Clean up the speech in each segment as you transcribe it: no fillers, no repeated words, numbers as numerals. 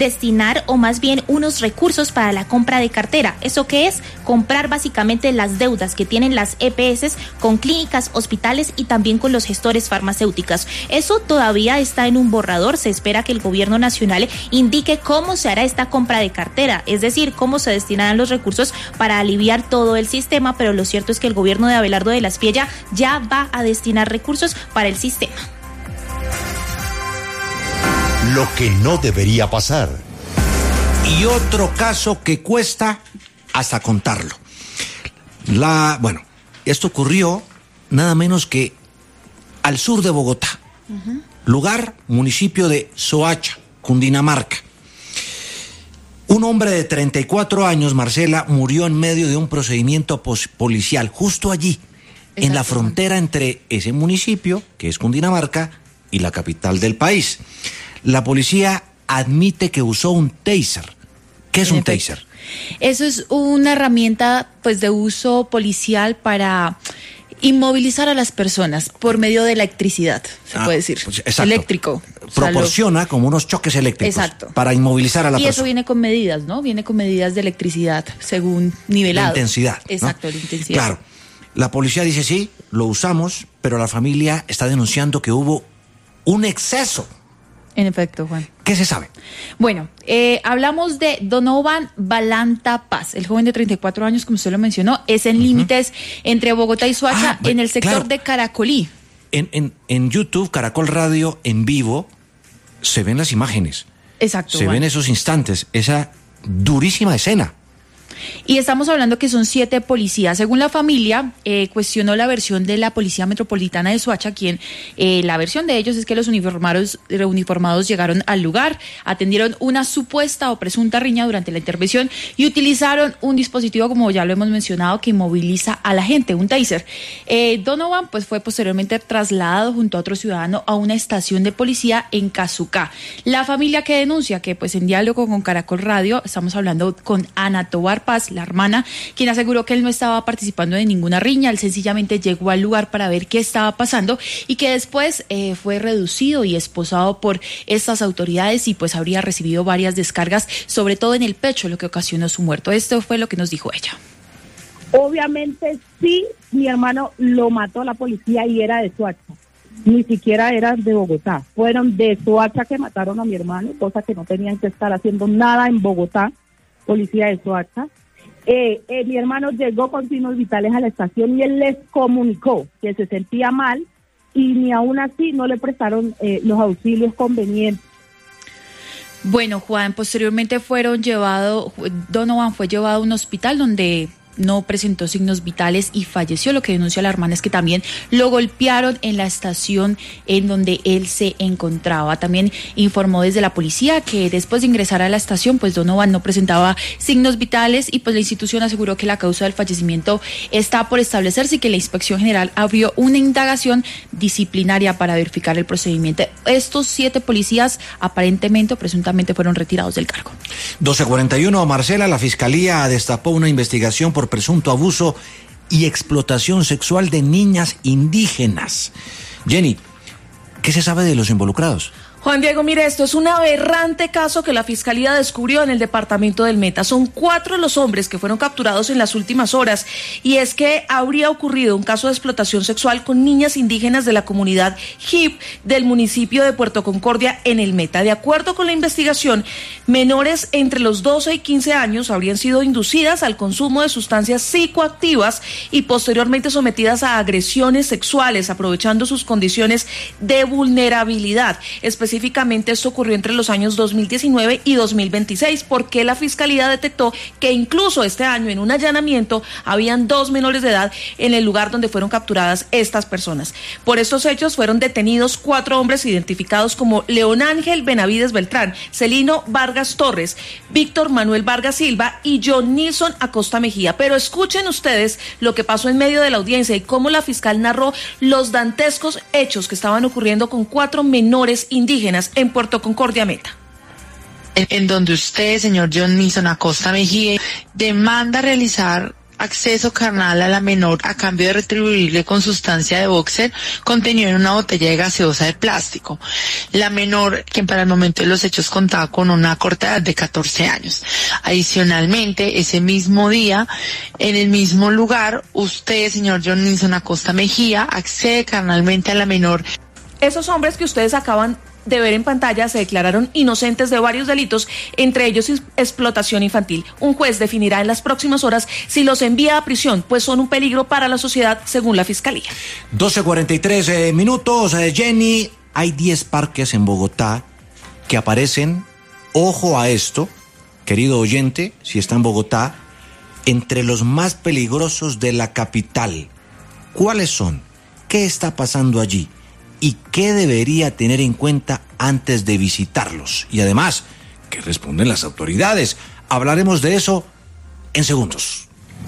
destinar o más bien unos recursos para la compra de cartera. ¿Eso qué es? Comprar básicamente las deudas que tienen las EPS con clínicas, hospitales y también con los gestores farmacéuticos. Eso todavía está en un borrador. Se espera que el gobierno nacional indique cómo se hará esta compra de cartera, es decir, cómo se destinarán los recursos para aliviar todo el sistema, pero lo cierto es que el gobierno de Abelardo de la Espriella ya va a destinar recursos para el sistema. Lo que no debería pasar. Y otro caso que cuesta hasta contarlo. Esto ocurrió nada menos que al sur de Bogotá. Lugar, municipio de Soacha, Cundinamarca. Un hombre de 34 años, Marcela, murió en medio de un procedimiento policial justo allí, en la frontera entre ese municipio, que es Cundinamarca, y la capital del país. La policía admite que usó un taser. ¿Qué es un taser? Eso es una herramienta de uso policial para inmovilizar a las personas por medio de electricidad, se puede decir. Exacto. Eléctrico. Proporciona como unos choques eléctricos. Exacto. Para inmovilizar a la persona. Y eso viene con medidas, ¿no? Viene con medidas de electricidad según nivelado. La intensidad. Exacto, ¿no? La intensidad. Claro. La policía dice sí, lo usamos, pero la familia está denunciando que hubo un exceso. En efecto, Juan. ¿Qué se sabe? Bueno, hablamos de Donovan Balanta Paz, el joven de 34 años, como usted lo mencionó, es en límites entre Bogotá y Soacha, en el sector de Caracolí. En YouTube, Caracol Radio en vivo, se ven las imágenes. Exacto. Se ven esos instantes, esa durísima escena. Y estamos hablando que son 7 policías. Según la familia, cuestionó la versión de la Policía Metropolitana de Soacha, quien la versión de ellos es que los uniformados llegaron al lugar, atendieron una supuesta o presunta riña durante la intervención y utilizaron un dispositivo, como ya lo hemos mencionado, que inmoviliza a la gente, un taser. Donovan fue posteriormente trasladado junto a otro ciudadano a una estación de policía en Casucá. La familia que denuncia que en diálogo con Caracol Radio, estamos hablando con Ana Tobar Paz, la hermana, quien aseguró que él no estaba participando de ninguna riña, él sencillamente llegó al lugar para ver qué estaba pasando y que después fue reducido y esposado por estas autoridades y habría recibido varias descargas, sobre todo en el pecho, lo que ocasionó su muerte. Esto fue lo que nos dijo ella. Obviamente sí, mi hermano lo mató la policía y era de Soacha, ni siquiera era de Bogotá, fueron de Soacha que mataron a mi hermano, cosa que no tenían que estar haciendo nada en Bogotá, policía de Soacha. Mi hermano llegó con signos vitales a la estación y él les comunicó que se sentía mal y ni aún así no le prestaron los auxilios convenientes. Bueno, Juan, posteriormente Donovan fue llevado a un hospital donde no presentó signos vitales y falleció. Lo que denuncia la hermana es que también lo golpearon en la estación en donde él se encontraba. También informó desde la policía que después de ingresar a la estación, Donovan no presentaba signos vitales y la institución aseguró que la causa del fallecimiento está por establecerse y que la Inspección General abrió una indagación disciplinaria para verificar el procedimiento. Estos 7 policías aparentemente o presuntamente fueron retirados del cargo. 12:41, Marcela, la Fiscalía destapó una investigación por presunto abuso y explotación sexual de niñas indígenas. Jenny, ¿qué se sabe de los involucrados? Juan Diego, mire, esto es un aberrante caso que la Fiscalía descubrió en el departamento del Meta. Son 4 los hombres que fueron capturados en las últimas horas y es que habría ocurrido un caso de explotación sexual con niñas indígenas de la comunidad HIP del municipio de Puerto Concordia en el Meta. De acuerdo con la investigación, menores entre los 12 y 15 años habrían sido inducidas al consumo de sustancias psicoactivas y posteriormente sometidas a agresiones sexuales, aprovechando sus condiciones de vulnerabilidad. Específicamente esto ocurrió entre los años 2019 y 2026, porque la Fiscalía detectó que incluso este año en un allanamiento habían 2 menores de edad en el lugar donde fueron capturadas estas personas. Por estos hechos fueron detenidos 4 hombres identificados como León Ángel Benavides Beltrán, Celino Vargas Torres, Víctor Manuel Vargas Silva y John Nilson Acosta Mejía. Pero escuchen ustedes lo que pasó en medio de la audiencia y cómo la fiscal narró los dantescos hechos que estaban ocurriendo con 4 menores indígenas en Puerto Concordia Meta. En donde usted, señor John Nilson Acosta Mejía, demanda realizar acceso carnal a la menor a cambio de retribuirle con sustancia de boxer contenido en una botella de gaseosa de plástico. La menor, quien para el momento de los hechos contaba con una corta edad de 14 años. Adicionalmente, ese mismo día, en el mismo lugar, usted, señor John Nilson Acosta Mejía, accede carnalmente a la menor. Esos hombres que ustedes acaban de ver en pantalla se declararon inocentes de varios delitos, entre ellos explotación infantil. Un juez definirá en las próximas horas si los envía a prisión, pues son un peligro para la sociedad, según la Fiscalía. 12:43 minutos. Jenny, hay 10 parques en Bogotá que aparecen, ojo a esto, querido oyente, si está en Bogotá, entre los más peligrosos de la capital. ¿Cuáles son? ¿Qué está pasando allí? ¿Y qué debería tener en cuenta antes de visitarlos? Y además, ¿qué responden las autoridades? Hablaremos de eso en segundos.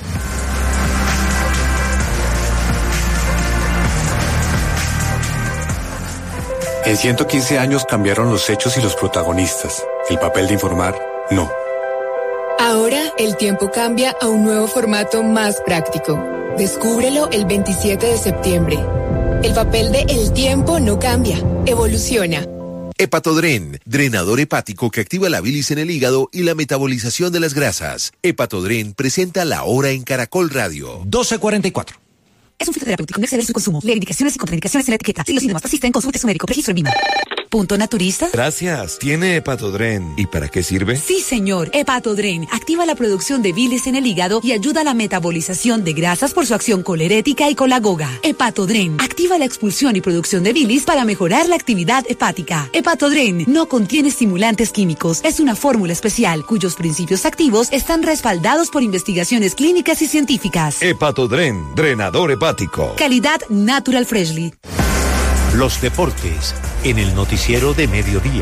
En 115 años cambiaron los hechos y los protagonistas. El papel de informar, no. Ahora el tiempo cambia a un nuevo formato más práctico. Descúbrelo el 27 de septiembre. El papel de El Tiempo no cambia, evoluciona. Hepatodren, drenador hepático que activa la bilis en el hígado y la metabolización de las grasas. Hepatodren presenta La Hora en Caracol Radio. 12:44. Es un fitoterapéutico, no exceder su consumo. Lee indicaciones y contraindicaciones en la etiqueta. Si los síntomas persisten, consulte a su médico. Registro en Lima. ¿Punto naturista? Gracias. ¿Tiene Hepatodren? ¿Y para qué sirve? Sí, señor. Hepatodren activa la producción de bilis en el hígado y ayuda a la metabolización de grasas por su acción colerética y colagoga. Hepatodren activa la expulsión y producción de bilis para mejorar la actividad hepática. Hepatodren no contiene estimulantes químicos. Es una fórmula especial cuyos principios activos están respaldados por investigaciones clínicas y científicas. Hepatodren, drenador hepático. Calidad Natural Freshly. Los deportes en el noticiero de mediodía.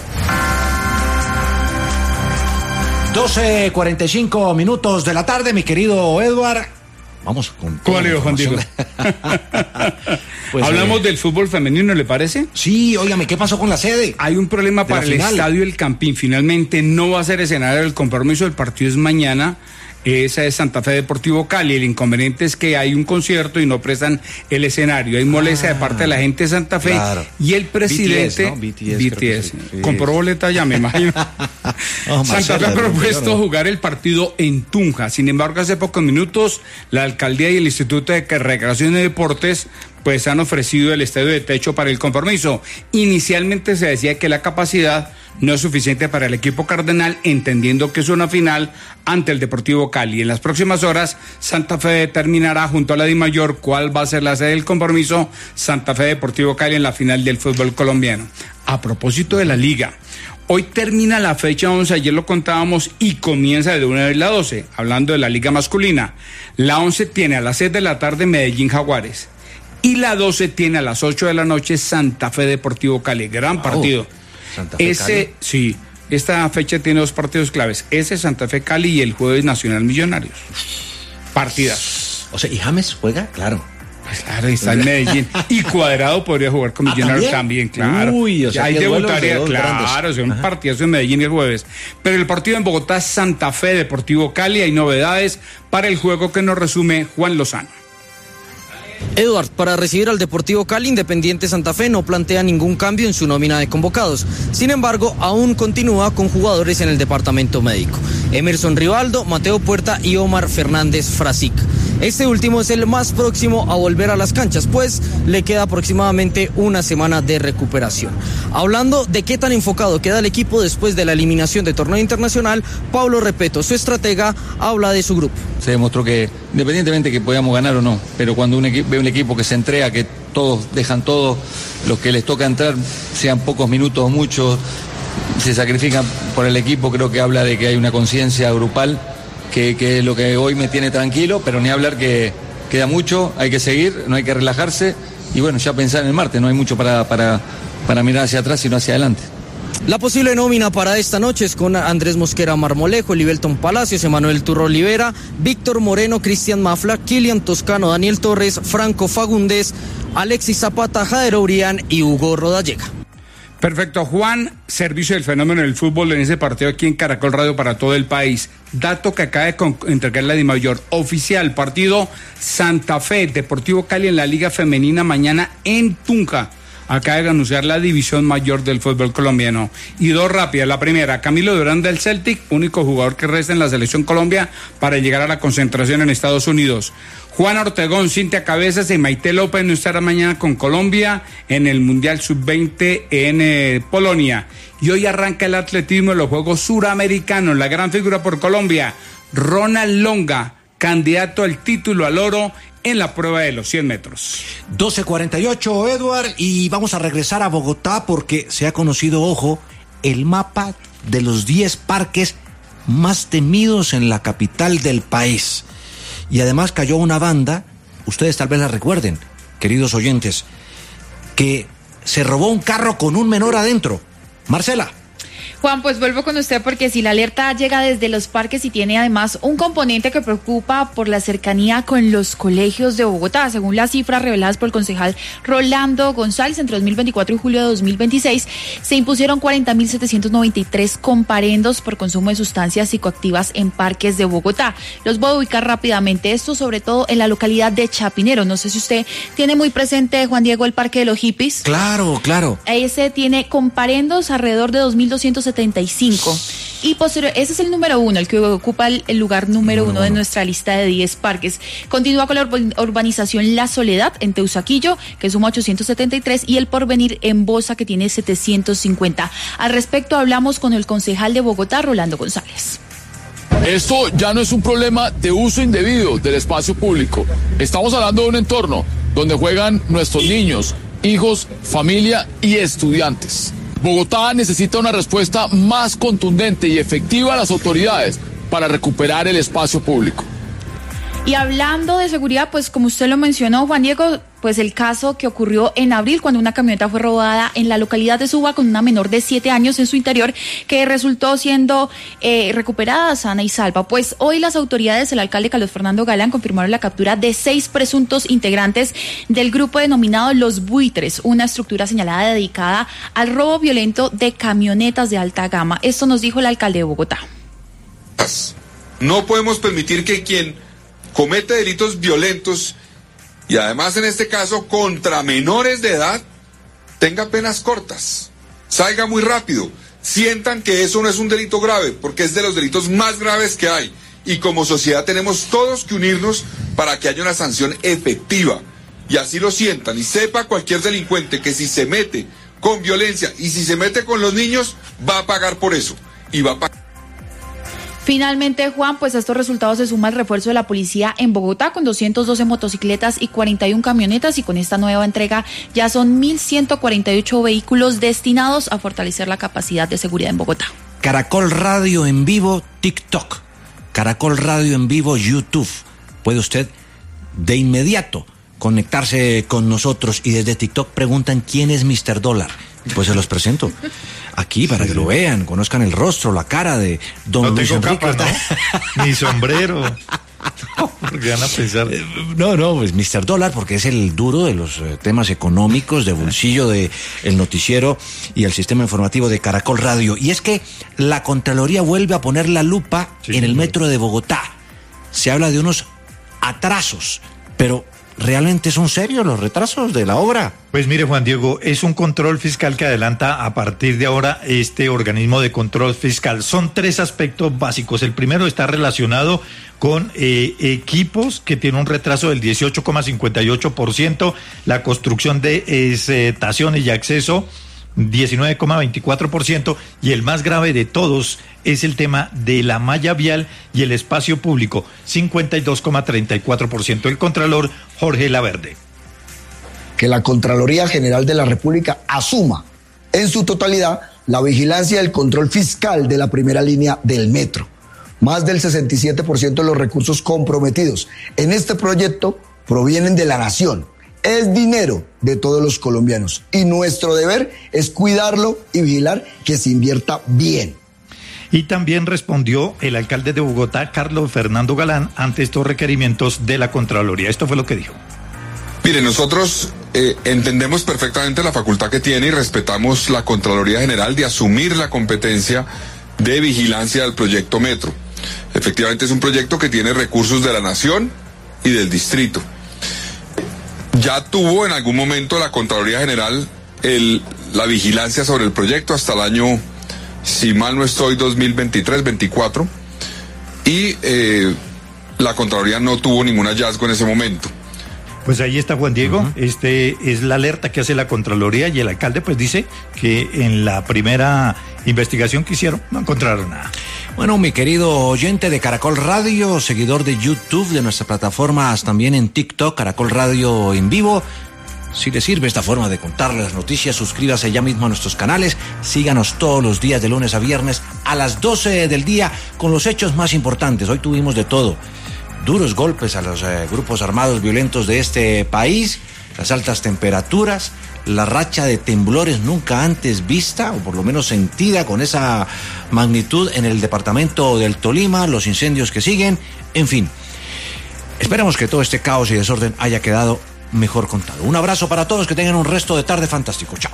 12:45 minutos de la tarde, mi querido Edward. Vamos con... ¿Cuál es, Juan Diego? Pues, hablamos del fútbol femenino, ¿le parece? Sí, óigame, ¿qué pasó con la sede? Hay un problema para el estadio El Campín. Finalmente no va a ser escenario del compromiso. El partido es mañana. Esa es Santa Fe Deportivo Cali. El inconveniente es que hay un concierto y no prestan el escenario. Hay molestia de parte de la gente de Santa Fe. Claro. Y el presidente BTS. Compró boleta ya, me imagino. Santa Fe ha propuesto jugar el partido en Tunja. Sin embargo, hace pocos minutos la alcaldía y el Instituto de Recreación y Deportes pues han ofrecido el estadio de techo para el compromiso. Inicialmente se decía que la capacidad no es suficiente para el equipo cardenal, entendiendo que es una final ante el Deportivo Cali. En las próximas horas, Santa Fe determinará junto a la DIMAYOR cuál va a ser la sede del compromiso. Santa Fe Deportivo Cali en la final del fútbol colombiano. A propósito de la liga, hoy termina la fecha 11, ayer lo contábamos, y comienza de una vez la 12, hablando de la liga masculina. La 11 tiene a las 6 de la tarde Medellín Jaguares. Y la 12 tiene a las 8 de la noche Santa Fe Deportivo Cali. Gran partido. Santa Fe Cali. Sí, esta fecha tiene dos partidos claves. Ese Santa Fe Cali y el jueves Nacional Millonarios. Partidas. O sea, ¿y James juega? Claro. Pues claro, está en Medellín. Y Cuadrado podría jugar con Millonarios también, claro. Uy, o sea, ahí debutaría, claro, son partidos en Medellín el jueves. Pero el partido en Bogotá es Santa Fe Deportivo Cali. Hay novedades para el juego que nos resume Juan Lozano. Edward, para recibir al Deportivo Cali, Independiente Santa Fe no plantea ningún cambio en su nómina de convocados. Sin embargo, aún continúa con jugadores en el departamento médico: Emerson Rivaldo, Mateo Puerta y Omar Fernández Frasic. Este último es el más próximo a volver a las canchas, pues le queda aproximadamente una semana de recuperación. Hablando de qué tan enfocado queda el equipo después de la eliminación de torneo internacional, Pablo Repeto, su estratega, habla de su grupo. Se demostró que, independientemente que podamos ganar o no, pero cuando ve un equipo que se entrega, que todos dejan todo, los que les toca entrar, sean pocos minutos o muchos, se sacrifican por el equipo, creo que habla de que hay una conciencia grupal, que es lo que hoy me tiene tranquilo, pero ni hablar que queda mucho, hay que seguir, no hay que relajarse, y bueno, ya pensar en el martes, no hay mucho para mirar hacia atrás, sino hacia adelante. La posible nómina para esta noche es con Andrés Mosquera Marmolejo, Libelton Palacios, Emanuel Turro Olivera, Víctor Moreno, Cristian Mafla, Kilian Toscano, Daniel Torres, Franco Fagundes, Alexis Zapata, Jader Urián y Hugo Rodallega. Perfecto, Juan, servicio del fenómeno del fútbol en ese partido aquí en Caracol Radio para todo el país. Dato que acaba de entregar la DIMAYOR. Oficial, partido Santa Fe, Deportivo Cali en la Liga Femenina mañana en Tunja. Acaba de anunciar la división mayor del fútbol colombiano. Y dos rápidas. La primera, Camilo Durán del Celtic, único jugador que resta en la selección Colombia para llegar a la concentración en Estados Unidos. Juan Ortegón, Cintia Cabezas y Maite López no estará mañana con Colombia en el Mundial Sub-20 en Polonia. Y hoy arranca el atletismo en los Juegos Suramericanos. La gran figura por Colombia, Ronald Longa, candidato al título al oro en la prueba de los 100 metros. 12:48, Edward, y vamos a regresar a Bogotá porque se ha conocido, ojo, el mapa de los 10 parques más temidos en la capital del país. Y además cayó una banda, ustedes tal vez la recuerden, queridos oyentes, que se robó un carro con un menor adentro. Marcela. Juan, pues vuelvo con usted porque si la alerta llega desde los parques y tiene además un componente que preocupa por la cercanía con los colegios de Bogotá. Según las cifras reveladas por el concejal Rolando González, entre 2024 y julio de 2026 se impusieron 40.793 comparendos por consumo de sustancias psicoactivas en parques de Bogotá. Los voy a ubicar rápidamente, esto sobre todo en la localidad de Chapinero. No sé si usted tiene muy presente, Juan Diego, el Parque de los Hippies. Claro. Ese tiene comparendos alrededor de 2.275 y posterior, ese es el número uno, el que ocupa el lugar número uno de nuestra lista de 10 parques. Continúa con la urbanización La Soledad en Teusaquillo, que suma 873, y el Porvenir en Bosa, que tiene 750. Al respecto hablamos con el concejal de Bogotá, Rolando González. Esto ya no es un problema de uso indebido del espacio público. Estamos hablando de un entorno donde juegan nuestros niños, hijos, familia y estudiantes. Bogotá necesita una respuesta más contundente y efectiva a las autoridades para recuperar el espacio público. Y hablando de seguridad, pues como usted lo mencionó, Juan Diego, pues el caso que ocurrió en abril cuando una camioneta fue robada en la localidad de Suba con una menor de 7 años en su interior que resultó siendo recuperada sana y salva. Pues hoy las autoridades, el alcalde Carlos Fernando Galán, confirmaron la captura de 6 presuntos integrantes del grupo denominado Los Buitres, una estructura señalada dedicada al robo violento de camionetas de alta gama. Esto nos dijo el alcalde de Bogotá. No podemos permitir que quien comete delitos violentos y además en este caso contra menores de edad tenga penas cortas, salga muy rápido, sientan que eso no es un delito grave porque es de los delitos más graves que hay y como sociedad tenemos todos que unirnos para que haya una sanción efectiva y así lo sientan y sepa cualquier delincuente que si se mete con violencia y si se mete con los niños va a pagar por eso y va a pagar. Finalmente, Juan, pues a estos resultados se suma el refuerzo de la policía en Bogotá con 212 motocicletas y 41 camionetas y con esta nueva entrega ya son 1.148 vehículos destinados a fortalecer la capacidad de seguridad en Bogotá. Caracol Radio en vivo, TikTok. Caracol Radio en vivo, YouTube. Puede usted de inmediato conectarse con nosotros y desde TikTok preguntan quién es Mr. Dólar. Pues se los presento aquí para que lo vean, conozcan el rostro, la cara de don Luis Enrique. No tengo capa, ¿no? Ni sombrero. Porque van a pensar. No, pues Mr. Dólar, porque es el duro de los temas económicos, de bolsillo de el noticiero y el sistema informativo de Caracol Radio. Y es que la Contraloría vuelve a poner la lupa en el metro de Bogotá. Se habla de unos atrasos, pero ¿realmente son serios los retrasos de la obra? Pues mire, Juan Diego, es un control fiscal que adelanta a partir de ahora este organismo de control fiscal. Son 3 aspectos básicos. El primero está relacionado con equipos que tienen un retraso del 18,58%, la construcción de estaciones y acceso 19,24%, y el más grave de todos es el tema de la malla vial y el espacio público, 52,34%. El contralor Jorge Laverde. Que la Contraloría General de la República asuma en su totalidad la vigilancia y el control fiscal de la primera línea del metro. Más del 67% de los recursos comprometidos en este proyecto provienen de la nación. Es dinero de todos los colombianos y nuestro deber es cuidarlo y vigilar que se invierta bien. Y también respondió el alcalde de Bogotá, Carlos Fernando Galán, ante estos requerimientos de la Contraloría. Esto fue lo que dijo. Mire, nosotros entendemos perfectamente la facultad que tiene y respetamos la Contraloría General de asumir la competencia de vigilancia del proyecto Metro. Efectivamente es un proyecto que tiene recursos de la Nación y del distrito. Ya tuvo en algún momento la Contraloría General la vigilancia sobre el proyecto hasta el año, si mal no estoy, 2023-24, y la Contraloría no tuvo ningún hallazgo en ese momento. Pues ahí está Juan Diego, es la alerta que hace la Contraloría y el alcalde pues dice que en la primera investigación que hicieron no encontraron nada. Bueno, mi querido oyente de Caracol Radio, seguidor de YouTube, de nuestras plataformas también en TikTok, Caracol Radio en vivo. Si le sirve esta forma de contarle las noticias, suscríbase ya mismo a nuestros canales, síganos todos los días de lunes a viernes a las 12 del día con los hechos más importantes. Hoy tuvimos de todo. Duros golpes a los grupos armados violentos de este país, las altas temperaturas, la racha de temblores nunca antes vista, o por lo menos sentida con esa magnitud en el departamento del Tolima, los incendios que siguen, en fin. Esperamos que todo este caos y desorden haya quedado mejor contado. Un abrazo para todos, que tengan un resto de tarde fantástico. Chao.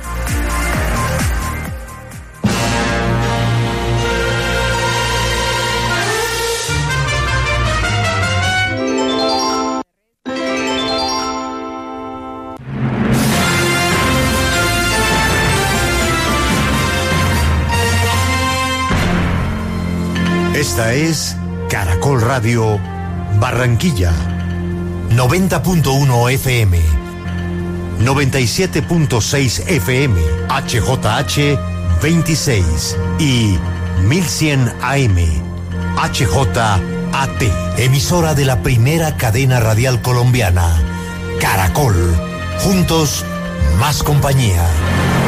Esta es Caracol Radio Barranquilla, 90.1 FM, 97.6 FM, HJH 26 y 1100 AM, HJAT, emisora de la primera cadena radial colombiana, Caracol, juntos, más compañía.